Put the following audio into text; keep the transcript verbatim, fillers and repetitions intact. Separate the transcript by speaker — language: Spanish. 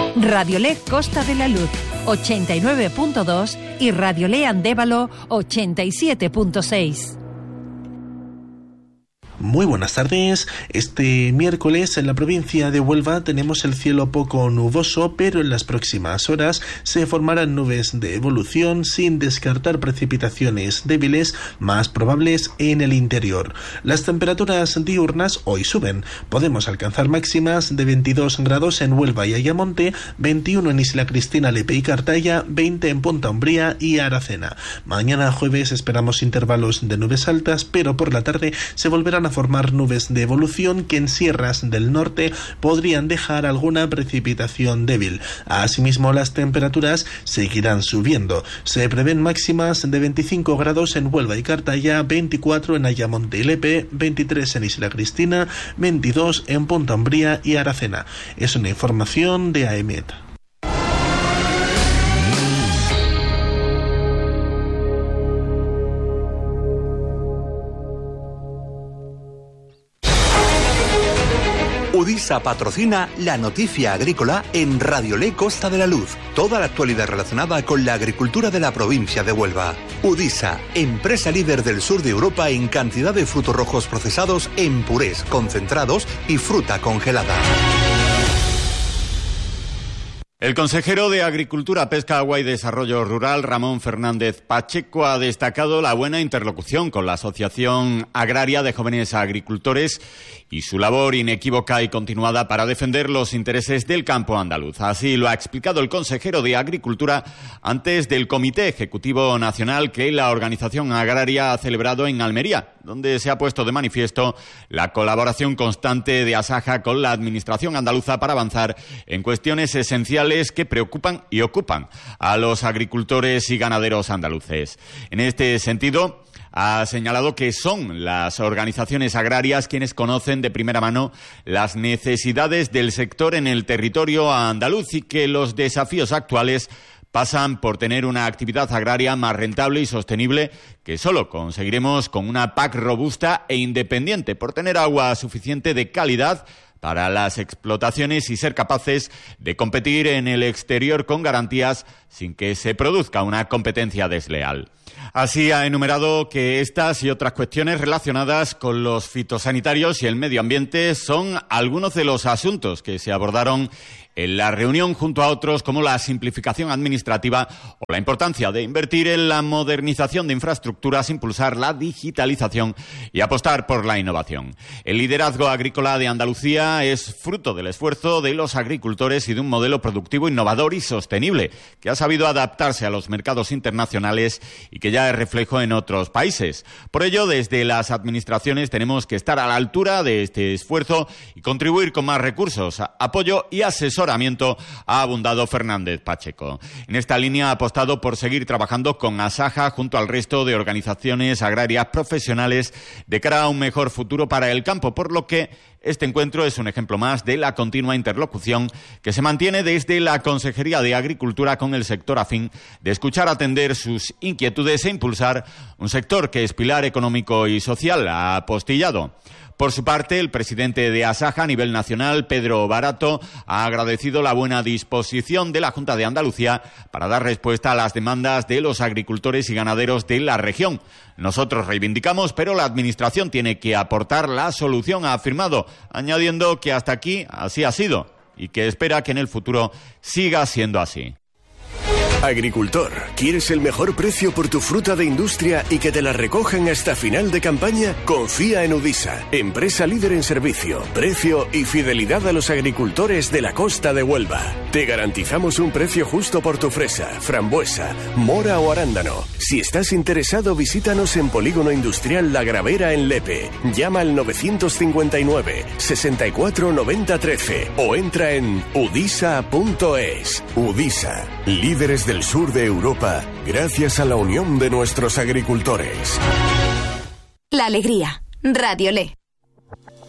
Speaker 1: Radiolé Costa de la Luz ochenta y nueve punto dos y Radiolé Andévalo ochenta y siete punto seis.
Speaker 2: Muy buenas tardes. Este miércoles en la provincia de Huelva tenemos el cielo poco nuboso, pero en las próximas horas se formarán nubes de evolución sin descartar precipitaciones débiles más probables en el interior. Las temperaturas diurnas hoy suben. Podemos alcanzar máximas de veintidós grados en Huelva y Ayamonte, veintiuno en Isla Cristina, Lepe y Cartaya, veinte en Punta Umbría y Aracena. Mañana jueves esperamos intervalos de nubes altas, pero por la tarde se volverán a formar nubes de evolución que en sierras del norte podrían dejar alguna precipitación débil. Asimismo, las temperaturas seguirán subiendo. Se prevén máximas de veinticinco grados en Huelva y Cartaya, veinticuatro en Ayamonte y Lepe, veintitrés en Isla Cristina, veintidós en Punta Umbría y Aracena. Es una información de A E M E T.
Speaker 3: Udisa patrocina la noticia agrícola en Radiolé Costa de la Luz. Toda la actualidad relacionada con la agricultura de la provincia de Huelva. Udisa, empresa líder del sur de Europa en cantidad de frutos rojos procesados en purés, concentrados y fruta congelada.
Speaker 4: El consejero de Agricultura, Pesca, Agua y Desarrollo Rural, Ramón Fernández Pacheco, ha destacado la buena interlocución con la Asociación Agraria de Jóvenes Agricultores y su labor inequívoca y continuada para defender los intereses del campo andaluz. Así lo ha explicado el consejero de Agricultura antes del Comité Ejecutivo Nacional que la Organización Agraria ha celebrado en Almería, donde se ha puesto de manifiesto la colaboración constante de Asaja con la Administración andaluza para avanzar en cuestiones esenciales que preocupan y ocupan a los agricultores y ganaderos andaluces. En este sentido, ha señalado que son las organizaciones agrarias quienes conocen de primera mano las necesidades del sector en el territorio andaluz y que los desafíos actuales pasan por tener una actividad agraria más rentable y sostenible que solo conseguiremos con una P A C robusta e independiente, por tener agua suficiente de calidad para las explotaciones y ser capaces de competir en el exterior con garantías sin que se produzca una competencia desleal. Así ha enumerado que estas y otras cuestiones relacionadas con los fitosanitarios y el medio ambiente son algunos de los asuntos que se abordaron en la reunión junto a otros como la simplificación administrativa o la importancia de invertir en la modernización de infraestructuras, impulsar la digitalización y apostar por la innovación. El liderazgo agrícola de Andalucía es fruto del esfuerzo de los agricultores y de un modelo productivo innovador y sostenible que ha sabido adaptarse a los mercados internacionales y que ya es reflejo en otros países. Por ello, desde las administraciones tenemos que estar a la altura de este esfuerzo y contribuir con más recursos, apoyo y asesoramiento, ha abundado Fernández Pacheco. En esta línea ha apostado por seguir trabajando con Asaja junto al resto de organizaciones agrarias profesionales de cara a un mejor futuro para el campo, por lo que este encuentro es un ejemplo más de la continua interlocución que se mantiene desde la Consejería de Agricultura con el sector a fin de escuchar, atender sus inquietudes e impulsar un sector que es pilar económico y social, ha apostillado. Por su parte, el presidente de Asaja a nivel nacional, Pedro Barato, ha agradecido la buena disposición de la Junta de Andalucía para dar respuesta a las demandas de los agricultores y ganaderos de la región. Nosotros reivindicamos, pero la Administración tiene que aportar la solución, ha afirmado, añadiendo que hasta aquí así ha sido y que espera que en el futuro siga siendo así.
Speaker 5: Agricultor, ¿quieres el mejor precio por tu fruta de industria y que te la recojan hasta final de campaña? Confía en Udisa, empresa líder en servicio, precio y fidelidad a los agricultores de la costa de Huelva. Te garantizamos un precio justo por tu fresa, frambuesa, mora o arándano. Si estás interesado, visítanos en Polígono Industrial La Gravera en Lepe. Llama al nueve cinco nueve, sesenta y cuatro, noventa, trece o entra en udisa punto es. Udisa, líderes del sur de Europa, gracias a la unión de nuestros agricultores.
Speaker 6: La alegría. Radiolé.